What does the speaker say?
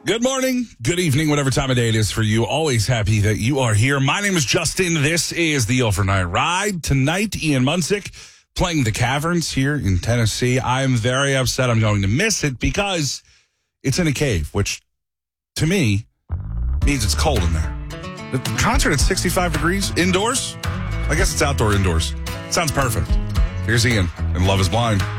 Good morning, good evening, whatever time of day it is for you. Always happy that you are here. My name is Justin. This is the Overnight Ride. Tonight, Ian Munsick playing the Caverns here in Tennessee. I'm very upset I'm going to miss it because it's in a cave, which to me means it's cold in there. The concert at 65 degrees indoors? I guess it's outdoor indoors. Sounds perfect. Here's Ian and Love is Blind.